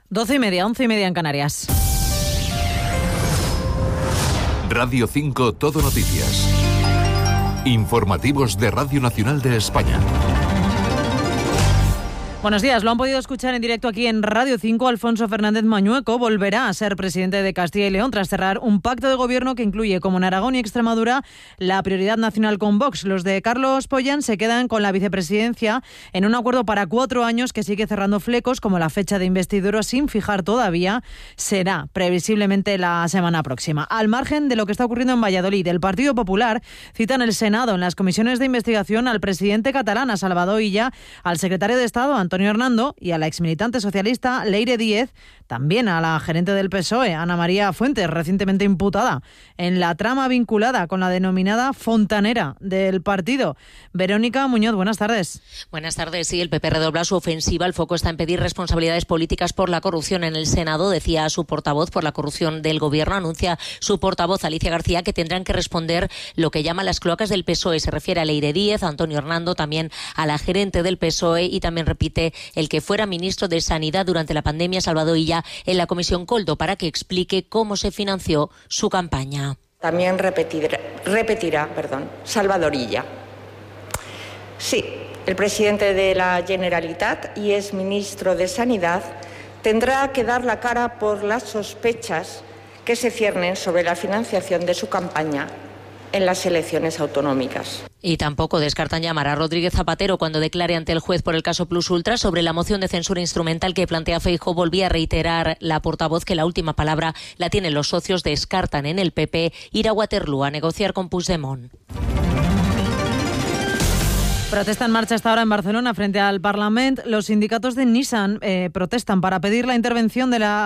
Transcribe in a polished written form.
12:30, 11:30 en Canarias. Radio 5 Todo Noticias. Informativos de Radio Nacional de España. Buenos días, lo han podido escuchar en directo aquí en Radio 5. Alfonso Fernández Mañueco volverá a ser presidente de Castilla y León tras cerrar un pacto de gobierno que incluye, como en Aragón y Extremadura, la prioridad nacional con Vox. Los de Carlos Pollán se quedan con la vicepresidencia en un acuerdo para 4 años que sigue cerrando flecos, como la fecha de investidura sin fijar todavía. Será previsiblemente la semana próxima. Al margen de lo que está ocurriendo en Valladolid, el Partido Popular cita en el Senado, en las comisiones de investigación, al presidente catalán, a Salvador Illa, al secretario de Estado, Antonio Hernando, y a la exmilitante socialista Leire Díez, también a la gerente del PSOE, Ana María Fuentes, recientemente imputada en la trama vinculada con la denominada fontanera del partido. Verónica Muñoz, buenas tardes. Buenas tardes. Sí, el PP redobla su ofensiva. El foco está en pedir responsabilidades políticas por la corrupción en el Senado, decía su portavoz, por la corrupción del Gobierno. Anuncia su portavoz, Alicia García, que tendrán que responder lo que llaman las cloacas del PSOE. Se refiere a Leire Díez, a Antonio Hernando, también a la gerente del PSOE, y también repite el que fuera ministro de Sanidad durante la pandemia, Salvador Illa, en la Comisión Coldo, para que explique cómo se financió su campaña. También repetirá, Salvador Illa. Sí, el presidente de la Generalitat y exministro de Sanidad tendrá que dar la cara por las sospechas que se ciernen sobre la financiación de su campaña en las elecciones autonómicas. Y tampoco descartan llamar a Rodríguez Zapatero cuando declare ante el juez por el caso Plus Ultra sobre la moción de censura instrumental que plantea Feijóo. Volvía a reiterar la portavoz que la última palabra la tienen los socios. Descartan en el PP ir a Waterloo a negociar con Puigdemont. Protesta en marcha hasta ahora en Barcelona frente al Parlament. Los sindicatos de Nissan protestan para pedir la intervención de la